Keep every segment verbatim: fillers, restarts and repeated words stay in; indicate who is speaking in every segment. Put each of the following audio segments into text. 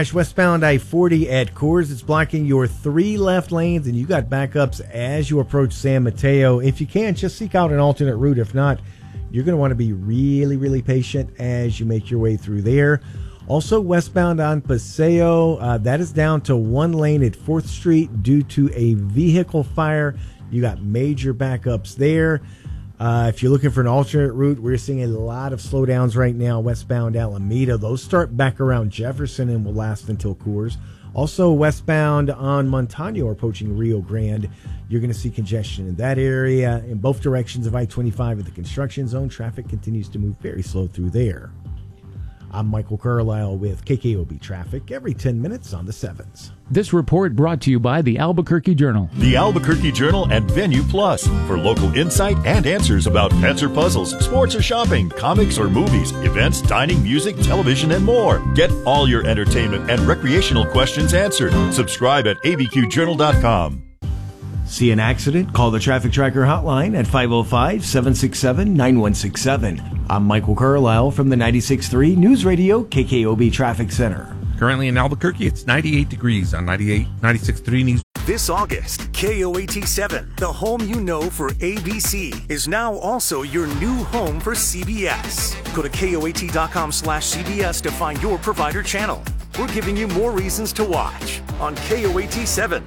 Speaker 1: crash westbound I forty at Coors. It's blocking your three left lanes, and you got backups as you approach San Mateo. If you can, just seek out an alternate route. If not, you're going to want to be really, really patient as you make your way through there. Also, westbound on Paseo, uh, that is down to one lane at fourth Street due to a vehicle fire. You got major backups there. Uh, if you're looking for an alternate route, we're seeing a lot of slowdowns right now westbound Alameda. Those start back around Jefferson and will last until Coors. Also, westbound on Montano approaching Rio Grande, you're going to see congestion in that area. In both directions of I twenty-five at the construction zone, traffic continues to move very slow through there. I'm Michael Carlisle with K K O B Traffic every ten minutes on the sevens.
Speaker 2: This report brought to you by the Albuquerque Journal.
Speaker 3: The Albuquerque Journal and Venue Plus for local insight and answers about pets or puzzles, sports or shopping, comics or movies, events, dining, music, television, and more. Get all your entertainment and recreational questions answered. Subscribe at A B Q journal dot com.
Speaker 1: See an accident? Call the Traffic Tracker hotline at five oh five, seven six seven, nine one six seven. I'm Michael Carlisle from the ninety-six point three News Radio K K O B Traffic Center.
Speaker 4: Currently in Albuquerque, it's ninety-eight degrees on ninety-eight, ninety-six point three News.
Speaker 5: This August, K O A T seven, the home you know for A B C, is now also your new home for C B S. Go to K O A T dot com slash C B S to find your provider channel. We're giving you more reasons to watch on K O A T seven.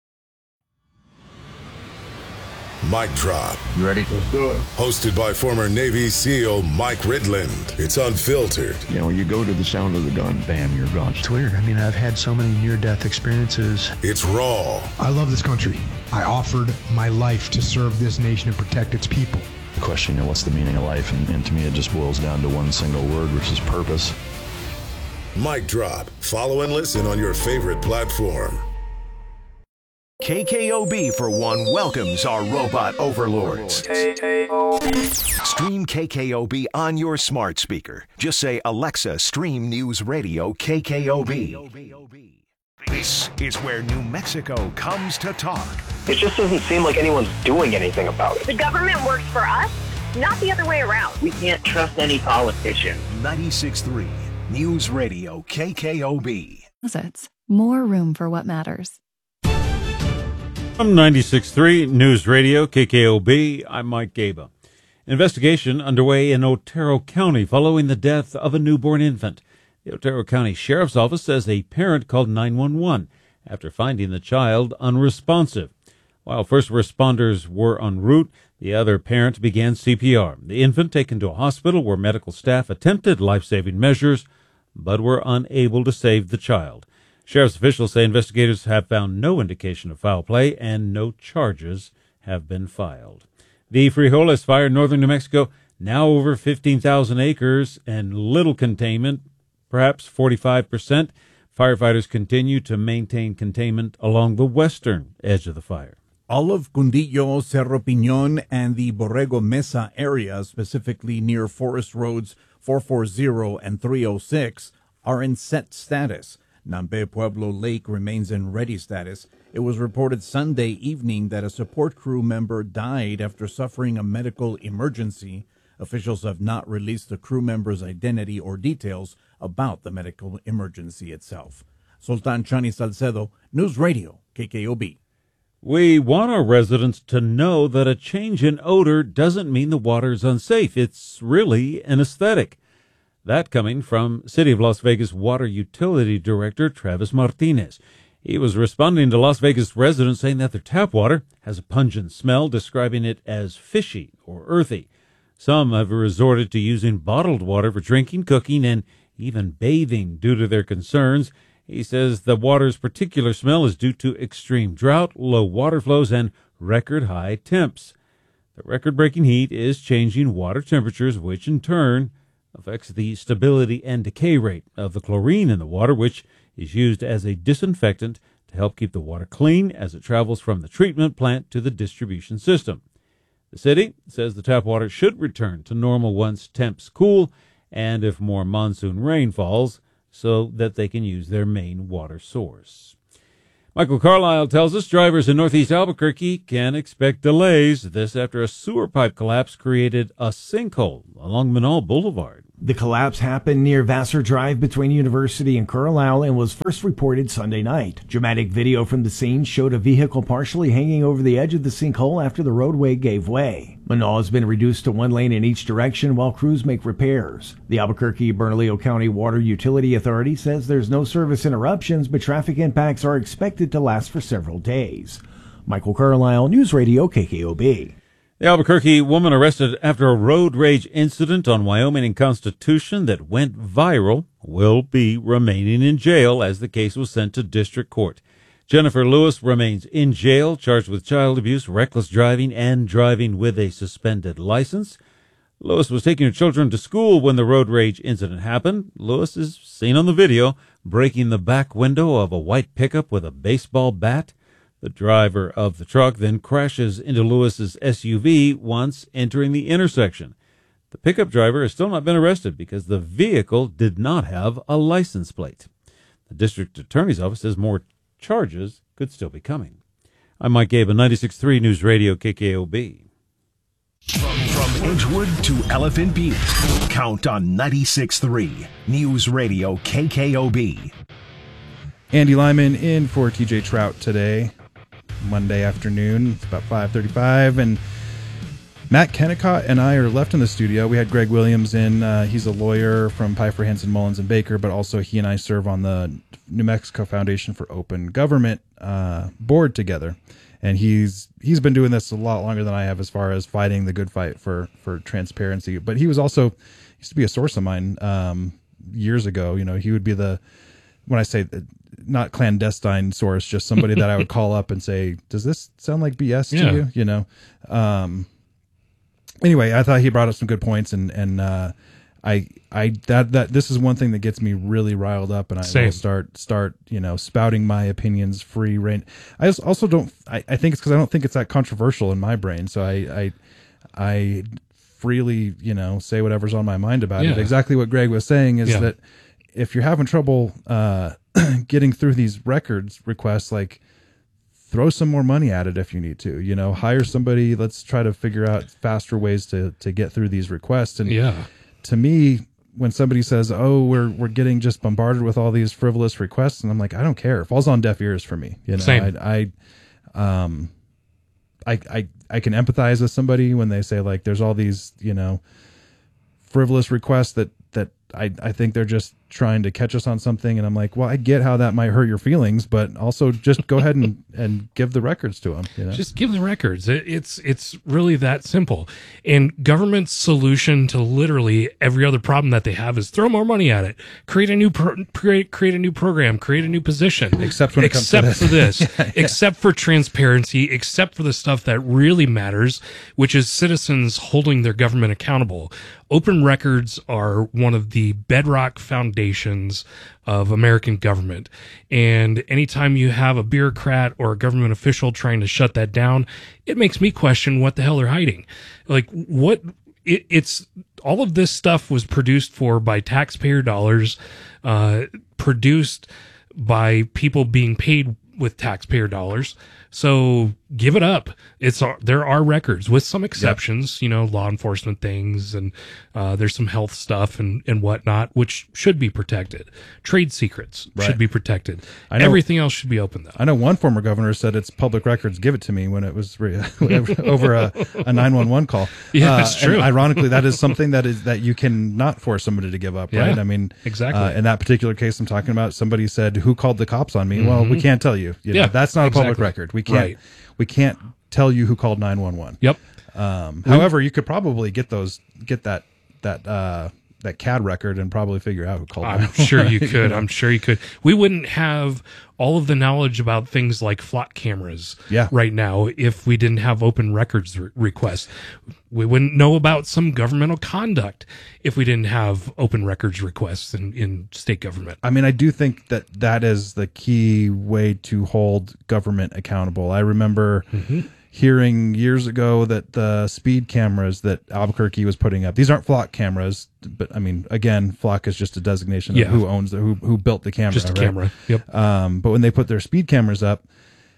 Speaker 6: Mic Drop.
Speaker 7: You ready? Let's do it.
Speaker 6: Hosted by former Navy SEAL Mike Ridland. It's unfiltered.
Speaker 7: You know, when you go to the sound of the gun, bam, you're gone.
Speaker 8: It's weird. I mean, I've had so many near-death experiences.
Speaker 6: It's raw.
Speaker 9: I love this country. I offered my life to serve this nation and protect its people.
Speaker 7: The question, you know, what's the meaning of life? And, and to me, it just boils down to one single word, which is purpose.
Speaker 6: Mic Drop. Follow and listen on your favorite platform.
Speaker 5: K K O B, for one, welcomes our robot overlords. Stream K K O B on your smart speaker. Just say, Alexa, stream News Radio K K O B. This is where New Mexico comes to talk.
Speaker 10: It just doesn't seem like anyone's doing anything about it.
Speaker 11: The government works for us, not the other way around.
Speaker 10: We can't trust any politician.
Speaker 5: ninety-six point three News Radio K K O B.
Speaker 12: More room for what matters.
Speaker 13: From ninety-six point three News Radio K K O B, I'm Mike Gaba. Investigation underway in Otero County following the death of a newborn infant. The Otero County Sheriff's Office says a parent called nine one one after finding the child unresponsive. While first responders were en route, the other parent began C P R. The infant taken to a hospital where medical staff attempted life-saving measures, but were unable to save the child. Sheriff's officials say investigators have found no indication of foul play and no charges have been filed. The Frijoles fire in northern New Mexico, now over fifteen thousand acres and little containment, perhaps forty-five percent. Firefighters continue to maintain containment along the western edge of the fire.
Speaker 14: All of Cundillo, Cerro Piñon, and the Borrego Mesa area, specifically near Forest Roads four forty and three oh six, are in set status. Nambe Pueblo Lake remains in ready status. It was reported Sunday evening that a support crew member died after suffering a medical emergency. Officials have not released the crew member's identity or details about the medical emergency itself. Sultan Chani Salcedo, News Radio, K K O B.
Speaker 13: We want our residents to know that a change in odor doesn't mean the water is unsafe. It's really an aesthetic. That coming from City of Las Vegas Water Utility Director Travis Martinez. He was responding to Las Vegas residents saying that their tap water has a pungent smell, describing it as fishy or earthy. Some have resorted to using bottled water for drinking, cooking, and even bathing due to their concerns. He says the water's particular smell is due to extreme drought, low water flows, and record-high temps. The record-breaking heat is changing water temperatures, which in turn affects the stability and decay rate of the chlorine in the water, which is used as a disinfectant to help keep the water clean as it travels from the treatment plant to the distribution system. The city says the tap water should return to normal once temps cool and if more monsoon rain falls, so that they can use their main water source. Michael Carlisle tells us drivers in northeast Albuquerque can expect delays. This after a sewer pipe collapse created a sinkhole along Manal Boulevard.
Speaker 1: The collapse happened near Vassar Drive between University and Carlisle and was first reported Sunday night. Dramatic video from the scene showed a vehicle partially hanging over the edge of the sinkhole after the roadway gave way. Manaw has been reduced to one lane in each direction while crews make repairs. The Albuquerque-Bernalillo County Water Utility Authority says there's no service interruptions, but traffic impacts are expected to last for several days. Michael Carlisle, News Radio K K O B.
Speaker 13: The Albuquerque woman arrested after a road rage incident on Wyoming and Constitution that went viral will be remaining in jail as the case was sent to district court. Jennifer Lewis remains in jail, charged with child abuse, reckless driving, and driving with a suspended license. Lewis was taking her children to school when the road rage incident happened. Lewis is seen on the video breaking the back window of a white pickup with a baseball bat. The driver of the truck then crashes into Lewis's S U V once entering the intersection. The pickup driver has still not been arrested because the vehicle did not have a license plate. The district attorney's office says more charges could still be coming. I'm Mike Gabe, ninety-six point three News Radio K K O B.
Speaker 15: From, from Edgewood to Elephant Butte, count on ninety-six point three News Radio K K O B.
Speaker 16: Andy Lyman in for T J Trout today. Monday afternoon. It's about five thirty-five, and Matt Kennicott and I are left in the studio. We had Greg Williams in. Uh, he's a lawyer from Pfeiffer, Hansen, Mullins, and Baker, but also he and I serve on the New Mexico Foundation for Open Government uh, board together. And he's he's been doing this a lot longer than I have as far as fighting the good fight for, for transparency. But he was also, used to be a source of mine um, years ago. You know, he would be the, when I say not clandestine source, just somebody that I would call up and say, does this sound like B S to
Speaker 17: Yeah.
Speaker 16: you? You know? Um, anyway, I thought he brought up some good points, and, and, uh, I, I, that, that, this is one thing that gets me really riled up, and I
Speaker 17: Same.
Speaker 16: will start, start, you know, spouting my opinions free reign. I just also don't, I, I think it's because I don't think it's that controversial in my brain. So I, I, I freely, you know, say whatever's on my mind about
Speaker 17: Yeah.
Speaker 16: it. Exactly what Greg was saying is
Speaker 17: Yeah.
Speaker 16: that if you're having trouble, uh, getting through these records requests, like, throw some more money at it if you need to, you know, hire somebody. Let's try to figure out faster ways to, to get through these requests. And
Speaker 17: Yeah.
Speaker 16: to me, when somebody says, oh, we're, we're getting just bombarded with all these frivolous requests, and I'm like, I don't care. It falls on deaf ears for me. You know,
Speaker 17: Same.
Speaker 16: I, I, um, I, I, I can empathize with somebody when they say, like, there's all these, you know, frivolous requests that, that I, I think they're just trying to catch us on something. And I'm like, well, I get how that might hurt your feelings, but also just go ahead and, and give the records to them. You know?
Speaker 17: Just give the records. It, it's it's really that simple. And government's solution to literally every other problem that they have is throw more money at it, create a new pro, create create a new program, create a new position.
Speaker 16: Except when it comes to
Speaker 17: except for
Speaker 16: this.
Speaker 17: this,
Speaker 16: Yeah, yeah.
Speaker 17: except for transparency, except for the stuff that really matters, which is citizens holding their government accountable. Open records are one of the bedrock foundations of American government. And anytime you have a bureaucrat or a government official trying to shut that down, it makes me question what the hell they're hiding. Like, what it, it's all of this stuff was produced for by taxpayer dollars, uh, produced by people being paid with taxpayer dollars. So give it up. It's our, there are records with some exceptions, you know, law enforcement things, and uh, there's some health stuff and, and whatnot, which should be protected. Trade secrets
Speaker 16: Right.
Speaker 17: should be protected.
Speaker 16: I know-
Speaker 17: Everything else should be open, though.
Speaker 16: I know one former governor said it's public records, give it to me, when it was re- over a, a nine one one call.
Speaker 17: Yeah, that's
Speaker 16: and
Speaker 17: true.
Speaker 16: ironically, that is something that is that you cannot force somebody to give up,
Speaker 17: Yeah,
Speaker 16: right? I mean,
Speaker 17: exactly.
Speaker 16: Uh, in that particular case I'm talking about, somebody said, who called the cops on me? Well, we
Speaker 17: Mhm.
Speaker 16: can't tell you. you know,
Speaker 17: Yeah,
Speaker 16: that's not a public
Speaker 17: exactly.
Speaker 16: record. We can't,
Speaker 17: Right.
Speaker 16: we can't tell you who called nine one one.
Speaker 17: Yep.
Speaker 16: Um, however, you could probably get those, get that, that, uh, that C A D record and probably figure out who called
Speaker 17: I'm
Speaker 16: nine one one.
Speaker 17: sure you could.
Speaker 16: know?
Speaker 17: I'm sure you could. We wouldn't have all of the knowledge about things like flock cameras
Speaker 16: Yeah.
Speaker 17: right now if we didn't have open records re- requests. We wouldn't know about some governmental conduct if we didn't have open records requests in, in state government.
Speaker 16: I mean, I do think that that is the key way to hold government accountable. I remember
Speaker 17: Mhm.
Speaker 16: hearing years ago that the speed cameras that Albuquerque was putting up, these aren't flock cameras, but I mean, again, flock is just a designation
Speaker 17: Yeah.
Speaker 16: of who owns the, who, who built the camera.
Speaker 17: Just a
Speaker 16: right?
Speaker 17: camera. Yep.
Speaker 16: Um, but when they put their speed cameras up,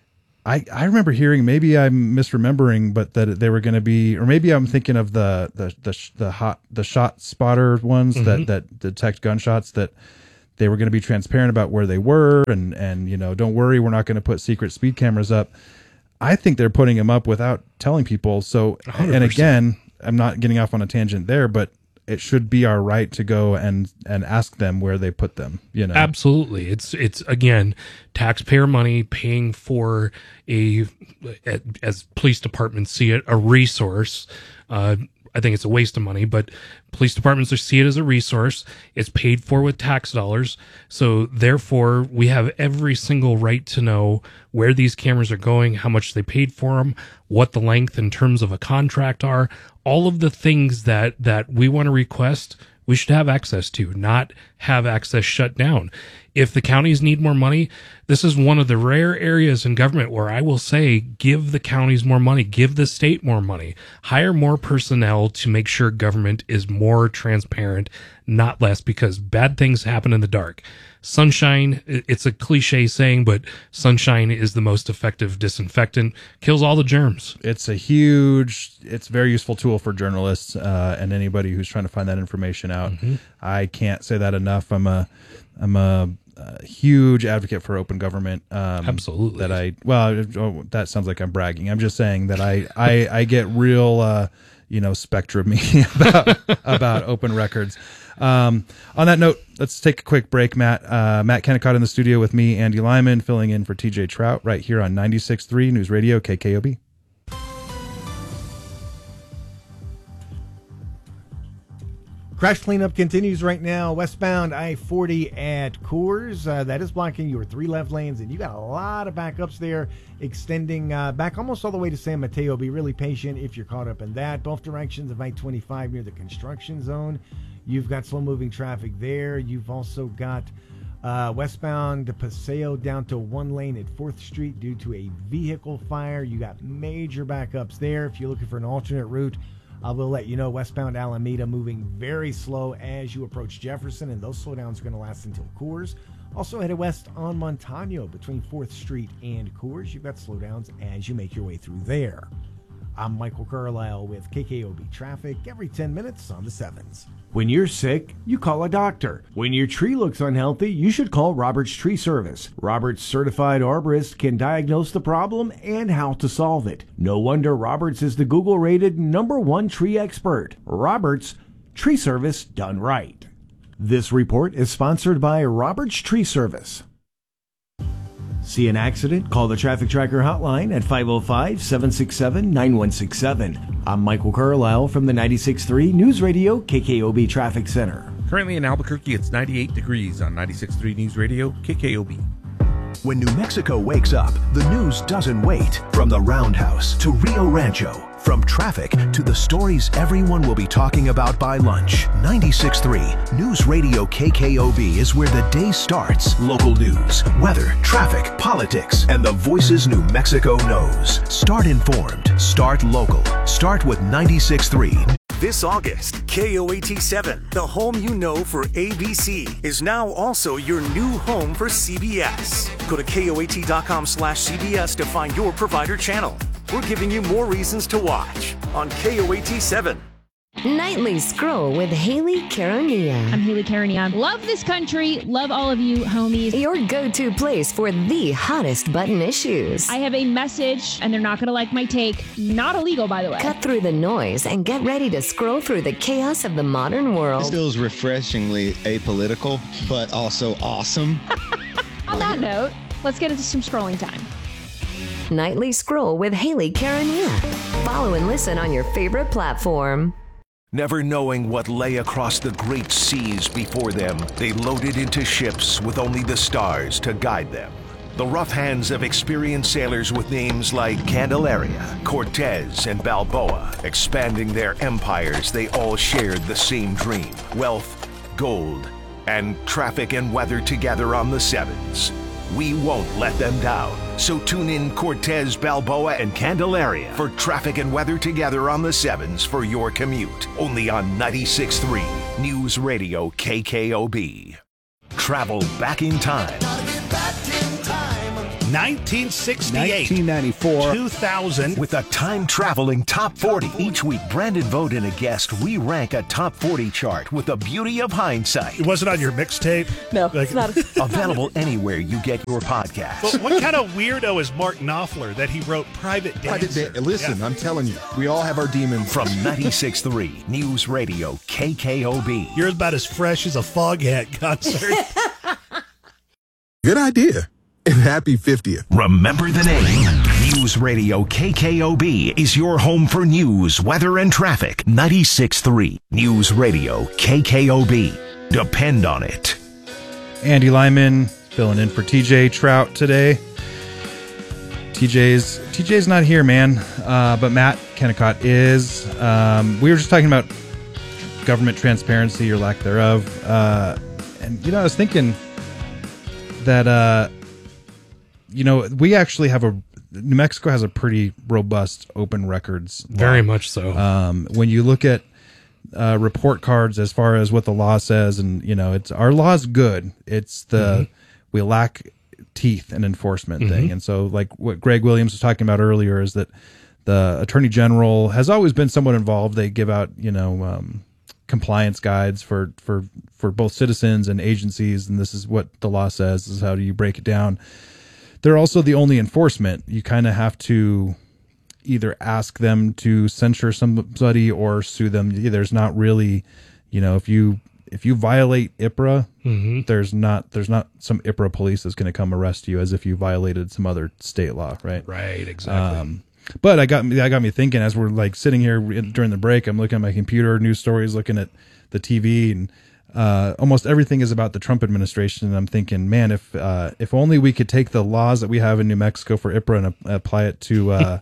Speaker 16: I, I remember hearing, maybe I'm misremembering, but that they were going to be, or maybe I'm thinking of the the the, sh- the hot the shot spotter ones
Speaker 17: Mm-hmm.
Speaker 16: that that detect gunshots, that they were going to be transparent about where they were, and and you know, don't worry, we're not going to put secret speed cameras up. I think they're putting them up without telling people. So,
Speaker 17: one hundred percent.
Speaker 16: and again, I'm not getting off on a tangent there, but it should be our right to go and and ask them where they put them. You know,
Speaker 17: Absolutely. It's it's again taxpayer money paying for a, as police departments see it, a resource. Uh, I think it's a waste of money, but police departments see it as a resource. It's paid for with tax dollars. So therefore, we have every single right to know where these cameras are going, how much they paid for them, what the length in terms of a contract are, all of the things that, that we want to request, we should have access to, not have access shut down. If the counties need more money, this is one of the rare areas in government where I will say, give the counties more money, give the state more money, hire more personnel to make sure government is more transparent, not less, because bad things happen in the dark. Sunshine, it's a cliche saying, but sunshine is the most effective disinfectant, kills all the germs.
Speaker 16: it's a huge, it's a very useful tool for journalists uh, and anybody who's trying to find that information out.
Speaker 17: Mm-hmm.
Speaker 16: I can't say that enough. I'm a, I'm a, a huge advocate for open government. Um,
Speaker 17: Absolutely.
Speaker 16: That I, well, oh, that sounds like I'm bragging. I'm just saying that I, I, I get real, uh, you know, spectrum-y about, about open records. Um, on that note, let's take a quick break. Matt, uh, Matt Kennicott in the studio with me, Andy Lyman, filling in for T J Trout right here on ninety-six point three News Radio K K O B.
Speaker 1: Crash cleanup continues right now. Westbound I forty at Coors. Uh, that is blocking your three left lanes, and you got a lot of backups there, extending uh, back almost all the way to San Mateo. Be really patient if you're caught up in that. Both directions of I twenty-five near the construction zone. You've got slow-moving traffic there. You've also got uh, westbound Paseo down to one lane at fourth Street due to a vehicle fire. You got major backups there. If you're looking for an alternate route, I will let you know westbound Alameda moving very slow as you approach Jefferson, and those slowdowns are going to last until Coors. Also headed west on Montano between fourth Street and Coors. You've got slowdowns as you make your way through there. I'm Michael Carlisle with K K O B Traffic every ten minutes on the sevens. When you're sick, you call a doctor. When your tree looks unhealthy, you should call Roberts Tree Service. Roberts certified arborists can diagnose the problem and how to solve it. No wonder Roberts is the Google-rated number one tree expert. Roberts Tree Service done right. This report is sponsored by Roberts Tree Service. See an accident? Call the Traffic Tracker hotline at five oh five, seven six seven, nine one six seven. I'm Michael Carlisle from the ninety-six point three News Radio K K O B Traffic Center.
Speaker 4: Currently in Albuquerque, it's ninety-eight degrees on ninety-six point three News Radio K K O B.
Speaker 15: When New Mexico wakes up, the news doesn't wait. From the Roundhouse to Rio Rancho, from traffic to the stories everyone will be talking about by lunch. ninety-six point three News Radio K K O B is where the day starts. Local news, weather, traffic, politics, and the voices New Mexico knows. Start informed. Start local. Start with ninety-six point three.
Speaker 5: This August, K O A T seven, the home you know for A B C, is now also your new home for C B S. Go to K O A T dot com slash C B S to find your provider channel. We're giving you more reasons to watch on K O A T seven.
Speaker 18: Nightly Scroll with Haley Caronia.
Speaker 19: I'm Haley Caronia. Love this country. Love all of you, homies.
Speaker 18: Your go-to place for the hottest button issues.
Speaker 19: I have a message, and they're not going to like my take. Not illegal, by the way.
Speaker 18: Cut through the noise and get ready to scroll through the chaos of the modern world.
Speaker 20: This feels refreshingly apolitical, but also awesome.
Speaker 19: On that note, let's get into some scrolling time.
Speaker 18: Nightly Scroll with Haley Caronia. Follow and listen on your favorite platform.
Speaker 6: Never knowing what lay across the great seas before them, they loaded into ships with only the stars to guide them. The rough hands of experienced sailors with names like Candelaria, Cortez, and Balboa, expanding their empires, they all shared the same dream: wealth, gold, and traffic and weather together on the sevens. We won't let them down. So tune in Cortez, Balboa, and Candelaria for traffic and weather together on the sevens for your commute. Only on ninety-six point three News Radio K K O B. Travel back in time.
Speaker 21: Gotta get back in time. nineteen sixty-eight,
Speaker 6: nineteen ninety-four,
Speaker 21: two thousand.
Speaker 6: With a time-traveling top forty. Each week, Brandon Vogt and a guest re-rank a top forty chart with the beauty of hindsight.
Speaker 21: It wasn't on your mixtape?
Speaker 22: No,
Speaker 21: like,
Speaker 22: it's not.
Speaker 6: Available anywhere you get your podcasts.
Speaker 21: But what kind of weirdo is Mark Knopfler that he wrote Private Dancer?
Speaker 23: Private da- Listen,
Speaker 21: yeah.
Speaker 23: I'm telling you, we all have our demons.
Speaker 6: From ninety-six point three News Radio K K O B.
Speaker 21: You're about as fresh as a Foghat concert.
Speaker 23: Good idea. And happy fiftieth.
Speaker 6: Remember the name. News Radio K K O B is your home for news, weather, and traffic. ninety-six point three News Radio K K O B. Depend on it.
Speaker 16: Andy Lyman filling in for T J Trout today. T J's T J's not here, man, uh, but Matt Kennicott is. Um, we were just talking about government transparency or lack thereof, uh, and you know, I was thinking that uh, you know we actually have a New Mexico has a pretty robust open records law.
Speaker 17: Very much so.
Speaker 16: Um, when you look at uh, report cards as far as what the law says, and you know, it's our law's good. It's the mm-hmm. we lack teeth and enforcement mm-hmm. thing. And so like what Greg Williams was talking about earlier is that the Attorney General has always been somewhat involved. They give out, you know, um, compliance guides for, for, for both citizens and agencies. And this is what the law says. This is how do you break it down. They're also the only enforcement. You kind of have to either ask them to censure somebody or sue them. There's not really, you know, if you, if you violate I P R A, mm-hmm. there's not there's not some I P R A police that's going to come arrest you as if you violated some other state law, right?
Speaker 17: Right, exactly. Um,
Speaker 16: but I got I got me thinking as we're like sitting here during the break. I'm looking at my computer, news stories, looking at the T V, and uh, almost everything is about the Trump administration. And I'm thinking, man, if uh, if only we could take the laws that we have in New Mexico for I P R A and uh, apply it to uh,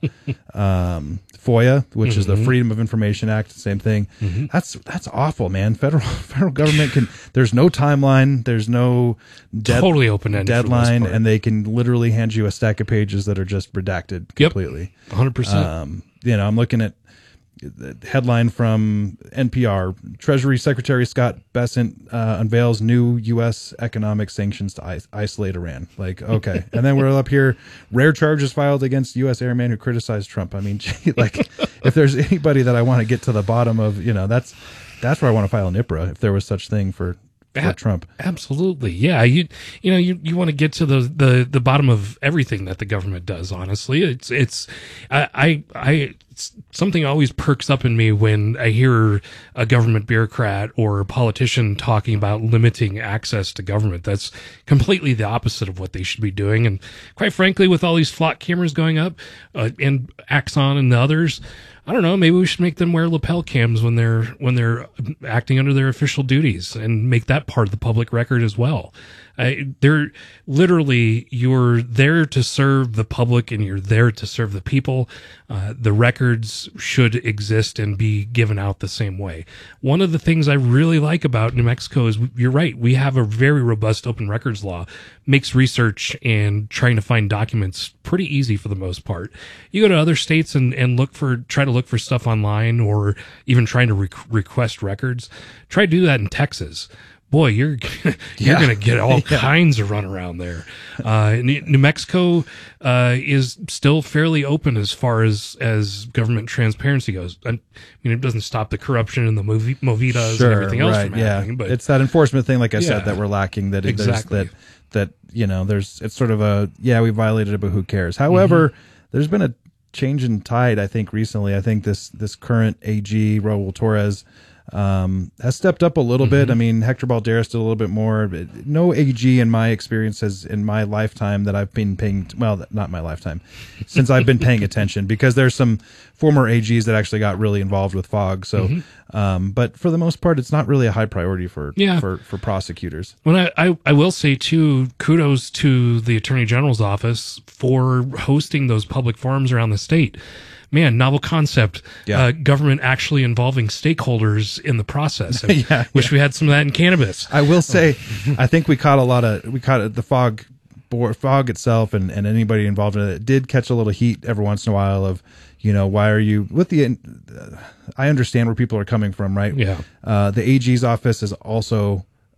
Speaker 16: um, FOIA, which mm-hmm. is the Freedom of Information Act, same thing. Mm-hmm. That's that's awful, man. Federal federal government can. There's no timeline. There's no dead,
Speaker 17: totally open-ended
Speaker 16: deadline, and they can literally hand you a stack of pages that are just redacted completely.
Speaker 17: Yep, one hundred percent.
Speaker 16: Um, you know, I'm looking at the headline from N P R. Treasury Secretary Scott Bessent uh, unveils new U S economic sanctions to is- isolate Iran. Like, okay. And then we're up here, rare charges filed against U S airman who criticized Trump. I mean, gee, like, if there's anybody that I want to get to the bottom of, you know, that's that's where I want to file an I P R A if there was such thing for, for a- Trump.
Speaker 17: Absolutely. Yeah. You you know, you, you want to get to the, the, the bottom of everything that the government does, honestly. It's, it's, I, I, I something always perks up in me when I hear a government bureaucrat or a politician talking about limiting access to government. That's completely the opposite of what they should be doing. And quite frankly, with all these flock cameras going up, uh, and Axon and the others, I don't know, maybe we should make them wear lapel cams when they're when they're acting under their official duties and make that part of the public record as well. Uh, they're literally, you're there to serve the public and you're there to serve the people. Uh, the records should exist and be given out the same way. One of the things I really like about New Mexico is, you're right, we have a very robust open records law, makes research and trying to find documents pretty easy for the most part. You go to other states and, and look for, try to look for stuff online or even trying to re- request records. Try to do that in Texas. Boy, you're you're yeah. going to get all yeah. kinds of runaround there. Uh, New Mexico uh, is still fairly open as far as, as government transparency goes. I mean, it doesn't stop the corruption and the Movi- Movitas
Speaker 16: sure,
Speaker 17: and everything else
Speaker 16: right,
Speaker 17: from
Speaker 16: yeah.
Speaker 17: happening. But
Speaker 16: it's that enforcement thing, like I
Speaker 17: yeah,
Speaker 16: said, that we're lacking. That it,
Speaker 17: exactly.
Speaker 16: that that you know, there's it's sort of a yeah, we violated it, but who cares? However, mm-hmm. there's been a change in tide. I think recently. I think this this current A G Raul Torres um, has stepped up a little mm-hmm. bit. I mean, Hector Balderas did a little bit more. No A G in my experience has in my lifetime that I've been paying, well, not my lifetime, since I've been paying attention, because there's some former A Gs that actually got really involved with F O G. So, mm-hmm. um, but for the most part, it's not really a high priority for, yeah. for, for prosecutors.
Speaker 17: Well, I, I, I will say too, kudos to the Attorney General's office for hosting those public forums around the state. Man, novel concept. Yeah. Uh, government actually involving stakeholders in the process. I yeah, wish yeah. we had some of that in cannabis.
Speaker 16: I will say, I think we caught a lot of, we caught the F O G, F O G itself and, and anybody involved in it did catch a little heat every once in a while of, you know, why are you, with the, uh, I understand where people are coming from, right?
Speaker 17: Yeah.
Speaker 16: Uh, the A G's office is also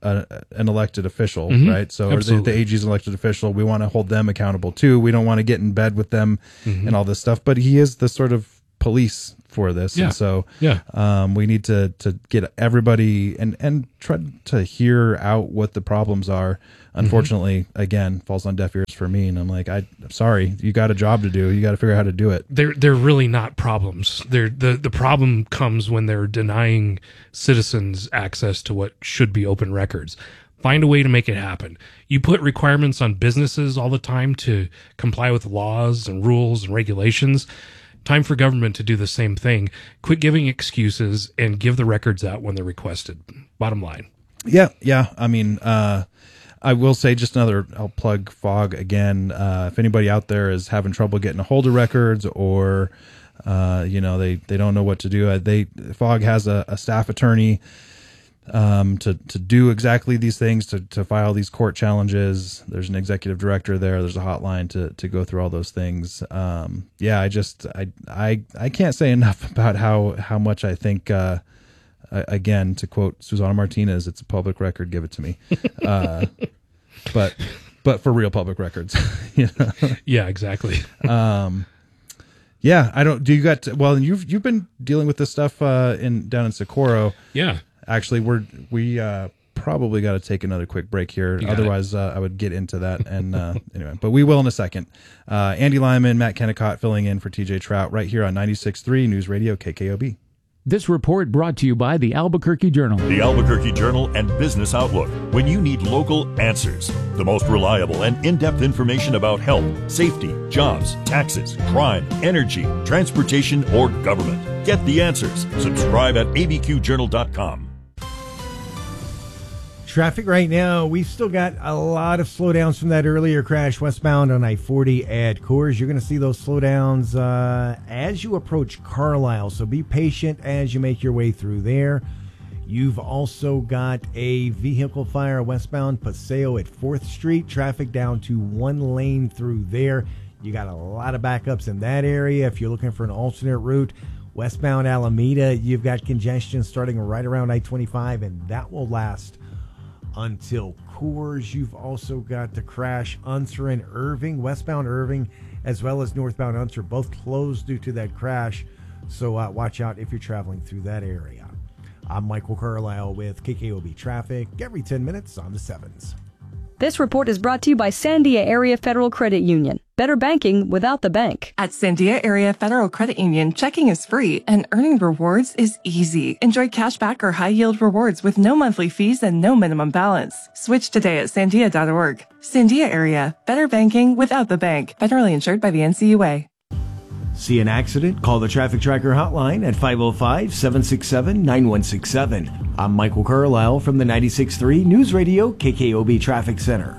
Speaker 16: a, an elected official,
Speaker 17: Mhm.
Speaker 16: right? So or the,
Speaker 17: Absolutely.
Speaker 16: the A G's an elected official. We want to hold them accountable too. We don't want to get in bed with them
Speaker 17: Mhm.
Speaker 16: and all this stuff. But he is the sort of police for this,
Speaker 17: Yeah.
Speaker 16: and so
Speaker 17: Yeah.
Speaker 16: um, we need to to get everybody and and try to hear out what the problems are. Unfortunately, again, falls on deaf ears for me, and I'm like, I, I'm sorry, you got a job to do. You got to figure out how to do it.
Speaker 17: They're they're really not problems. They're the the problem comes when they're denying citizens access to what should be open records. Find a way to make it happen. You put requirements on businesses all the time to comply with laws and rules and regulations. Time for government to do the same thing. Quit giving excuses and give the records out when they're requested. Bottom line.
Speaker 16: Yeah, yeah. I mean, uh, I will say just another, I'll plug Fog again. Uh, if anybody out there is having trouble getting a hold of records or, uh, you know, they, they don't know what to do, uh, they Fog has a, a staff attorney um, to, to do exactly these things, to, to file these court challenges. There's an executive director there. There's a hotline to, to go through all those things. Um, yeah, I just, I, I, I can't say enough about how, how much I think, uh, Uh, again, to quote Susana Martinez, it's a public record. Give it to me. Uh, but, but for real public records, you know?
Speaker 17: Yeah, exactly.
Speaker 16: um, yeah, I don't, do you got, to, well, you've, you've been dealing with this stuff, uh, in down in Socorro.
Speaker 17: Yeah.
Speaker 16: Actually, we're, we, uh, probably got to take another quick break here.
Speaker 17: You got
Speaker 16: Otherwise, uh, I would get into that. And, uh, anyway, but we will in a second. Uh, Andy Lyman, Matt Kennecott filling in for T J Trout right here on ninety-six point three News Radio K K O B.
Speaker 2: This report brought to you by the Albuquerque Journal.
Speaker 3: The Albuquerque Journal and Business Outlook. When you need local answers, the most reliable and in-depth information about health, safety, jobs, taxes, crime, energy, transportation, or government. Get the answers. Subscribe at A B Q journal dot com.
Speaker 1: Traffic right now, we've still got a lot of slowdowns from that earlier crash westbound on I forty at Coors. You're going to see those slowdowns uh, as you approach Carlisle, so be patient as you make your way through there. You've also got a vehicle fire westbound Paseo at fourth Street. Traffic down to one lane through there. You got a lot of backups in that area. If you're looking for an alternate route, westbound Alameda, you've got congestion starting right around I twenty-five, and that will last until Coors. You've also got the crash Unser and Irving, westbound Irving, as well as northbound Unser, both closed due to that crash. So uh, watch out if you're traveling through that area. I'm Michael Carlisle with K K O B Traffic every ten minutes on the sevens.
Speaker 22: This report is brought to you by Sandia Area Federal Credit Union. Better banking without the bank.
Speaker 24: At Sandia Area Federal Credit Union, checking is free and earning rewards is easy. Enjoy cashback or high-yield rewards with no monthly fees and no minimum balance. Switch today at sandia dot org. Sandia Area. Better banking without the bank. Federally insured by the N C U A.
Speaker 25: See an accident? Call the Traffic Tracker hotline at five oh five, seven six seven, nine one six seven. I'm Michael Carlisle from the ninety-six point three News Radio K K O B Traffic Center.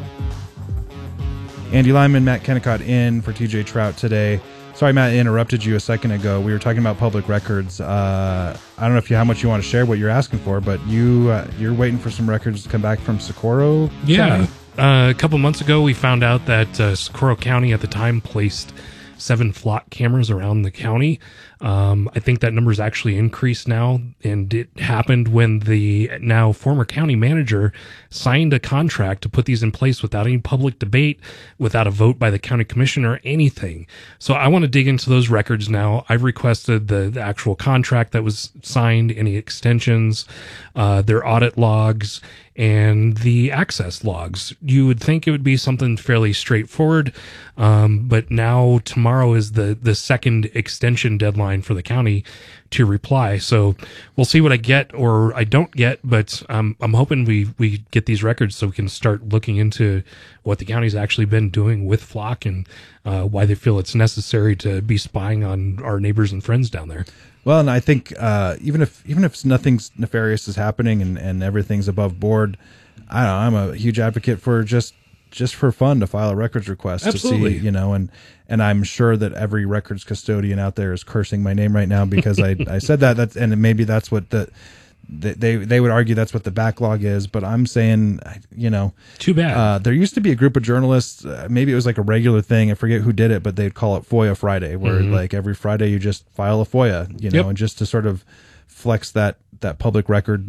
Speaker 16: Andy Lyman, Matt Kennecott in for T J Trout today. Sorry, Matt, I interrupted you a second ago. We were talking about public records. Uh, I don't know if you how much you want to share what you're asking for, but you uh, you're waiting for some records to come back from Socorro
Speaker 17: Yeah.
Speaker 16: County?
Speaker 17: Uh, a couple months ago, we found out that uh, Socorro County at the time placed seven flock cameras around the county. Um, I think that number's actually increased now, and it happened when the now former county manager signed a contract to put these in place without any public debate, without a vote by the county commissioner, anything. So I want to dig into those records now. I've requested the, the actual contract that was signed, any extensions, uh, their audit logs, and the access logs. You would think it would be something fairly straightforward, um, but now tomorrow is the, the second extension deadline for the county to reply. So we'll see what I get or I don't get, but um, I'm hoping we, we get these records so we can start looking into what the county's actually been doing with flock and uh, why they feel it's necessary to be spying on our neighbors and friends down there.
Speaker 16: Well, and I think uh, even if even if nothing's nefarious is happening and, and everything's above board, I don't know, I'm a huge advocate for just just for fun to file a records request.
Speaker 17: Absolutely.
Speaker 16: To see, you know, and and I'm sure that every records custodian out there is cursing my name right now because I, I said that. That's and maybe that's what the they they would argue that's what the backlog is, but I'm saying, you know,
Speaker 17: too bad.
Speaker 16: Uh, there used to be a group of journalists. Uh, maybe it was like a regular thing. I forget who did it, but they'd call it FOIA Friday, where
Speaker 17: Mm-hmm.
Speaker 16: like every Friday you just file a FOIA, you know,
Speaker 17: Yep.
Speaker 16: and just to sort of flex that that public record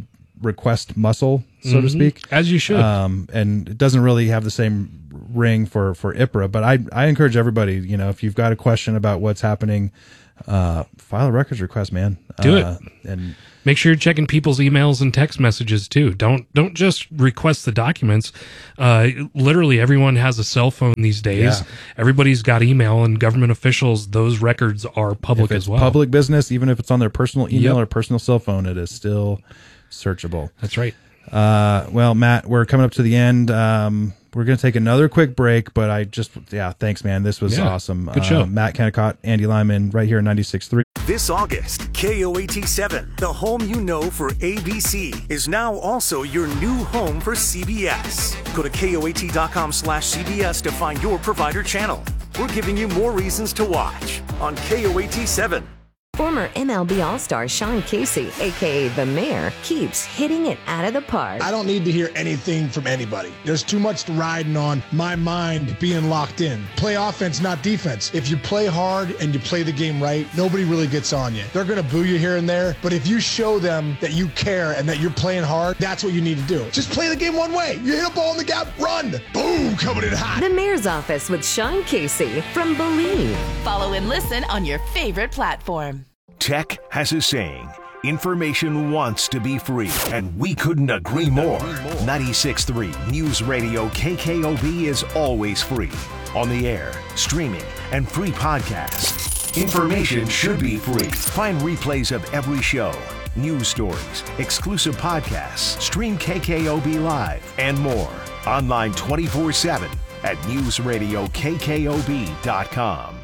Speaker 16: request muscle, so to
Speaker 17: Mhm.
Speaker 16: speak.
Speaker 17: As you should.
Speaker 16: Um, and it doesn't really have the same ring for, for I P R A, but I, I encourage everybody, you know, if you've got a question about what's happening, uh, file a records request, man.
Speaker 17: Do
Speaker 16: uh,
Speaker 17: it.
Speaker 16: And
Speaker 17: make sure you're checking people's emails and text messages too. Don't don't just request the documents. Uh, literally, everyone has a cell phone these days.
Speaker 16: Yeah.
Speaker 17: Everybody's got email, and government officials, those records are public
Speaker 16: if it's
Speaker 17: as well.
Speaker 16: public business, even if it's on their personal email
Speaker 17: Yep.
Speaker 16: or personal cell phone, it is still searchable.
Speaker 17: That's right.
Speaker 16: Uh, well, Matt, we're coming up to the end. Um, we're going to take another quick break, but I just, yeah, thanks, man. This was
Speaker 17: Yeah,
Speaker 16: awesome.
Speaker 17: good show.
Speaker 16: Uh, Matt Kennecott, Andy Lyman, right here in ninety-six point three.
Speaker 5: This August, K O A T seven, the home you know for A B C, is now also your new home for C B S. Go to K O A T dot com slash C B S to find your provider channel. We're giving you more reasons to watch on K O A T seven.
Speaker 18: Former M L B All-Star Sean Casey, a k a. The Mayor, keeps hitting it out of the park.
Speaker 7: I don't need to hear anything from anybody. There's too much riding on my mind being locked in. Play offense, not defense. If you play hard and you play the game right, nobody really gets on you. They're going to boo you here and there, but if you show them that you care and that you're playing hard, that's what you need to do. Just play the game one way. You hit a ball in the gap, run. Boom, coming in hot.
Speaker 18: The Mayor's Office with Sean Casey from Believe.
Speaker 8: Follow and listen on your favorite platform.
Speaker 6: Tech has a saying, information wants to be free, and we couldn't agree more. ninety-six point three News Radio K K O B is always free. On the air, streaming, and free podcasts. Information should be free. Find replays of every show, news stories, exclusive podcasts, stream K K O B Live, and more. Online twenty-four seven at news radio K K O B dot com.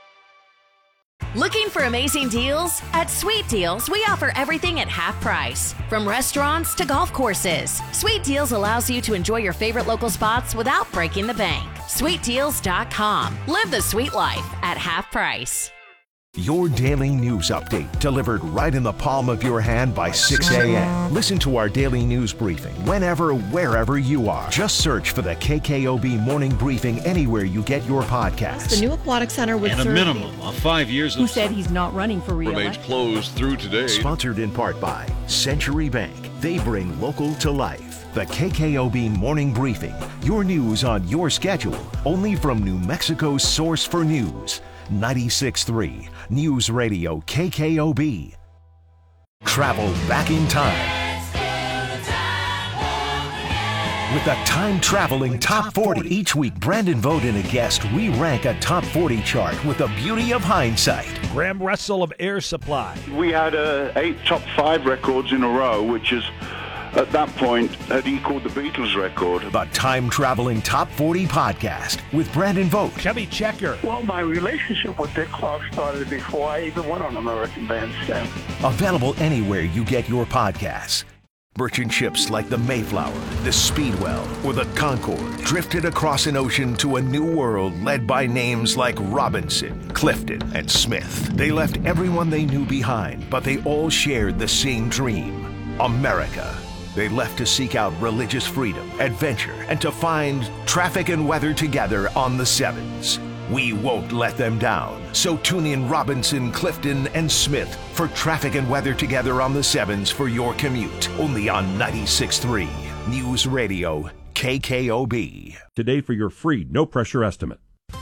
Speaker 8: Looking for amazing deals? At Sweet Deals, we offer everything at half price. From restaurants to golf courses, Sweet Deals allows you to enjoy your favorite local spots without breaking the bank. sweet deals dot com. Live the sweet life at half price.
Speaker 6: Your daily news update delivered right in the palm of your hand by six a.m. Listen to our daily news briefing whenever, wherever you are. Just search for the K K O B Morning Briefing anywhere you get your podcasts.
Speaker 9: The new aquatic center would
Speaker 10: and a
Speaker 9: serve
Speaker 10: minimum of five years
Speaker 9: who
Speaker 10: of
Speaker 9: said he's not running for
Speaker 10: remains
Speaker 9: re-election.
Speaker 10: closed through today.
Speaker 6: Sponsored in part by Century Bank. They bring local to life. The K K O B Morning Briefing. Your news on your schedule. Only from New Mexico's source for news. ninety-six point three News Radio K K O B. Travel back in time with the time-traveling Top forty. Each week, Brandon Vogt and a guest re-rank a Top forty chart with the beauty of hindsight.
Speaker 21: Graham Russell of Air Supply.
Speaker 11: We had uh, eight top five records in a row, which is, at that point, had equaled the Beatles record.
Speaker 6: The time-traveling Top forty podcast with Brandon Vogt.
Speaker 21: Chubby Checker.
Speaker 26: Well, my relationship with Dick Clark started before I even went on American Bandstand.
Speaker 6: Available anywhere you get your podcasts. Merchant ships like the Mayflower, the Speedwell, or the Concorde drifted across an ocean to a new world led by names like Robinson, Clifton, and Smith. They left everyone they knew behind, but they all shared the same dream: America. They left to seek out religious freedom, adventure, and to find traffic and weather together on the Sevens. We won't let them down. So tune in Robinson, Clifton, and Smith for traffic and weather together on the Sevens for your commute. Only on ninety-six point three News Radio K K O B.
Speaker 27: Today for your free no-pressure estimate.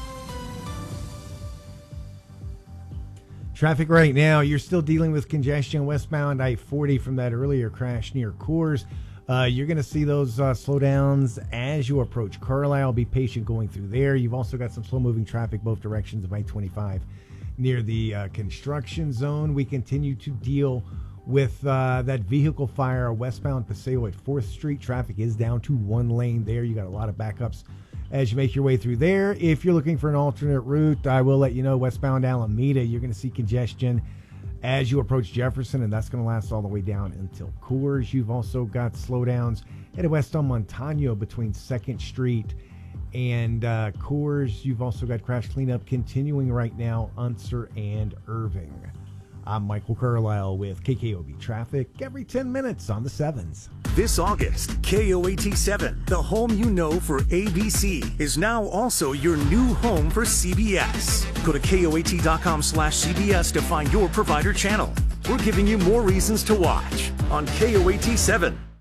Speaker 1: Traffic right now, you're still dealing with congestion westbound I forty from that earlier crash near Coors. Uh, you're going to see those uh, slowdowns as you approach Carlisle. Be patient going through there. You've also got some slow-moving traffic both directions of I twenty-five near the uh, construction zone. We continue to deal with uh, that vehicle fire westbound Paseo at fourth Street. Traffic is down to one lane there. You got a lot of backups as you make your way through there. If you're looking for an alternate route, I will let you know westbound Alameda, you're going to see congestion as you approach Jefferson, and that's going to last all the way down until Coors. You've also got slowdowns headed west on Montano between second Street and uh, Coors. You've also got crash cleanup continuing right now, Unser and Irving. I'm Michael Carlisle with K K O B Traffic every ten minutes on the sevens.
Speaker 5: This August, K O A T seven, the home you know for A B C, is now also your new home for C B S. Go to K O A T dot com slash C B S to find your provider channel. We're giving you more reasons to watch on K O A T seven.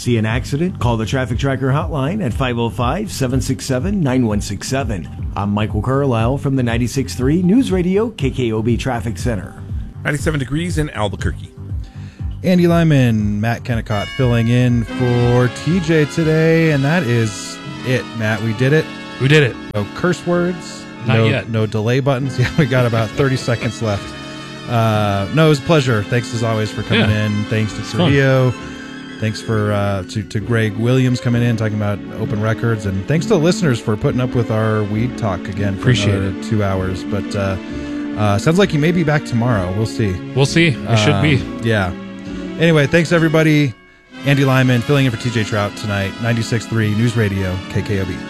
Speaker 25: See an accident? Call the Traffic Tracker hotline at five oh five, seven six seven, nine one six seven. I'm Michael Carlisle from the ninety-six point three News Radio K K O B Traffic Center.
Speaker 4: ninety-seven degrees in Albuquerque.
Speaker 16: Andy Lyman, Matt Kennicott filling in for T J today, and that is it, Matt. We did it.
Speaker 17: We did it.
Speaker 16: No curse words.
Speaker 17: Not
Speaker 16: no,
Speaker 17: yet.
Speaker 16: No delay buttons. Yeah, we got about thirty seconds left. Uh, no, it was a pleasure. Thanks as always for coming
Speaker 17: Yeah.
Speaker 16: in. Thanks to
Speaker 17: It's
Speaker 16: Trujillo. Thanks for uh, to, to Greg Williams coming in, talking about open records. And thanks to the listeners for putting up with our weed talk again for
Speaker 17: Appreciate
Speaker 16: another two hours. But uh, uh, sounds like you may be back tomorrow. We'll see.
Speaker 17: We'll see. We should be.
Speaker 16: Um, Yeah. Anyway, thanks everybody. Andy Lyman filling in for T J Trout tonight. ninety-six point three News Radio, K K O B.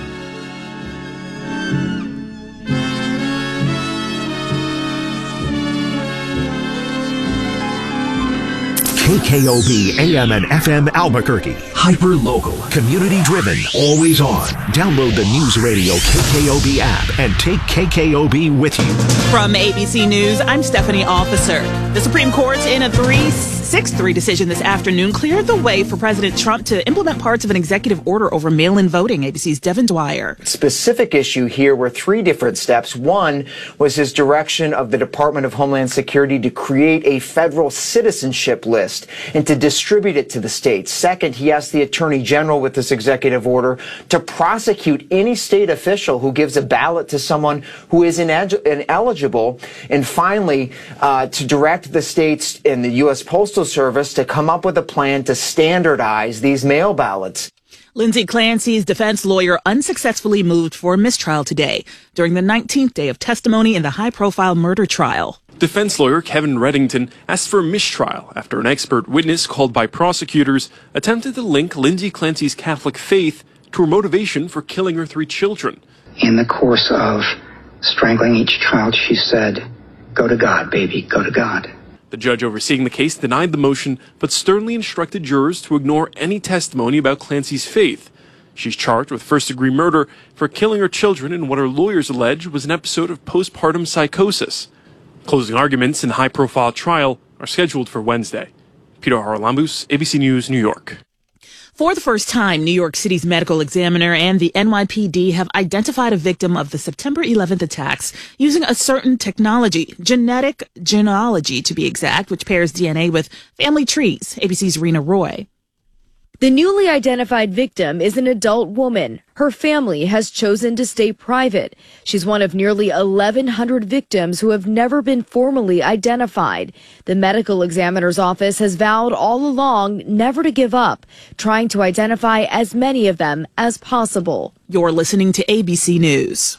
Speaker 6: K K O B A M and F M Albuquerque. Hyper local. Community driven. Always on. Download the News Radio K K O B app and take K K O B with you.
Speaker 12: From A B C News, I'm Stephanie Officer. The Supreme Court, in a three six three decision this afternoon, cleared the way for President Trump to implement parts of an executive order over mail-in voting. A B C's Devin Dwyer.
Speaker 13: Specific issue here were three different steps. One was his direction of the Department of Homeland Security to create a federal citizenship list and to distribute it to the states. Second, he asked the Attorney General with this executive order to prosecute any state official who gives a ballot to someone who is ineligible. And finally, uh, to direct the states and the U S Postal Service to come up with a plan to standardize these mail ballots.
Speaker 12: Lindsay Clancy's defense lawyer unsuccessfully moved for a mistrial today during the nineteenth day of testimony in the high-profile murder trial.
Speaker 14: Defense lawyer Kevin Reddington asked for a mistrial after an expert witness called by prosecutors attempted to link Lindsay Clancy's Catholic faith to her motivation for killing her three children.
Speaker 15: In the course of strangling each child, she said, "Go to God, baby, go to God."
Speaker 14: The judge overseeing the case denied the motion, but sternly instructed jurors to ignore any testimony about Clancy's faith. She's charged with first-degree murder for killing her children in what her lawyers allege was an episode of postpartum psychosis. Closing arguments in the high-profile trial are scheduled for Wednesday. Peter Haralambous, A B C News, New York.
Speaker 12: For the first time, New York City's medical examiner and the N Y P D have identified a victim of the September eleventh attacks using a certain technology, genetic genealogy to be exact, which pairs D N A with family trees. A B C's Rena Roy.
Speaker 19: The newly identified victim is an adult woman. Her family has chosen to stay private. She's one of nearly eleven hundred victims who have never been formally identified. The medical examiner's office has vowed all along never to give up, trying to identify as many of them as possible.
Speaker 12: You're listening to A B C News.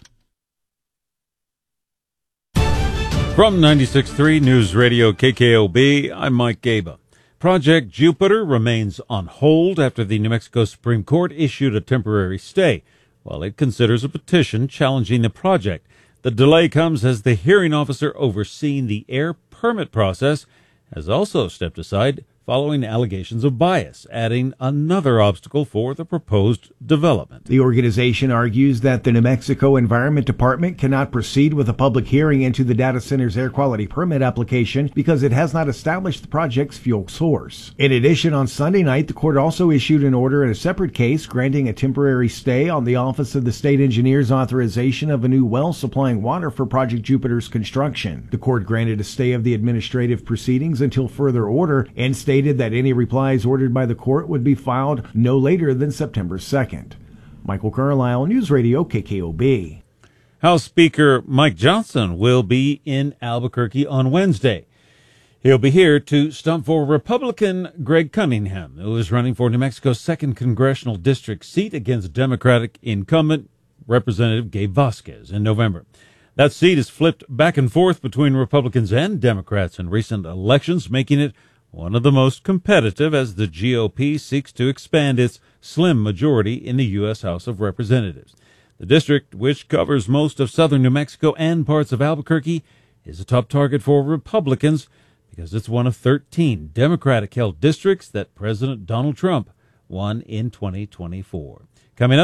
Speaker 20: From ninety-six point three News Radio K K O B, I'm Mike Gaba. Project Jupiter remains on hold after the New Mexico Supreme Court issued a temporary stay while it considers a petition challenging the project. The delay comes as the hearing officer overseeing the air permit process has also stepped aside following allegations of bias, adding another obstacle for the proposed development.
Speaker 25: The organization argues that the New Mexico Environment Department cannot proceed with a public hearing into the data center's air quality permit application because it has not established the project's fuel source. In addition, on Sunday night, the court also issued an order in a separate case granting a temporary stay on the Office of the State Engineer's authorization of a new well supplying water for Project Jupiter's construction. The court granted a stay of the administrative proceedings until further order and stated that any replies ordered by the court would be filed no later than September second. Michael Carlisle, News Radio K K O B.
Speaker 20: House Speaker Mike Johnson will be in Albuquerque on Wednesday. He'll be here to stump for Republican Greg Cunningham, who is running for New Mexico's second congressional district seat against Democratic incumbent Representative Gabe Vasquez in November. That seat is flipped back and forth between Republicans and Democrats in recent elections, making it one of the most competitive as the G O P seeks to expand its slim majority in the U S House of Representatives. The district, which covers most of southern New Mexico and parts of Albuquerque, is a top target for Republicans because it's one of thirteen Democratic-held districts that President Donald Trump won in twenty twenty-four. Coming up,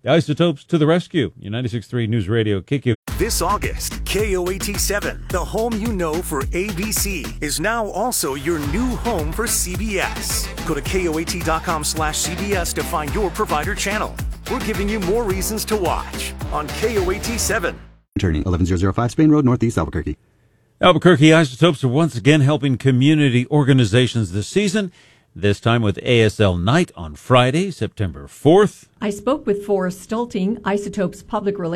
Speaker 20: The Isotopes to the rescue. Your ninety-six point three News Radio, K Q.
Speaker 5: This August, K O A T seven, the home you know for A B C, is now also your new home for C B S. Go to K O A T dot com slash C B S to find your provider channel. We're giving you more reasons to watch on K O A T seven.
Speaker 2: Attorney, eleven thousand five Spain Road, Northeast Albuquerque.
Speaker 20: Albuquerque Isotopes are once again helping community organizations this season, this time with A S L Night on Friday, September fourth.
Speaker 9: I spoke with Forrest Stulting, Isotopes Public Relations